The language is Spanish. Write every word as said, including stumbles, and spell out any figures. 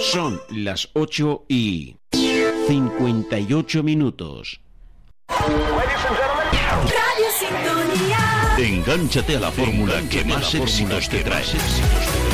Son las ocho y cincuenta y ocho minutos. Radio Sintonía. Engánchate a la fórmula que más éxitos te trae.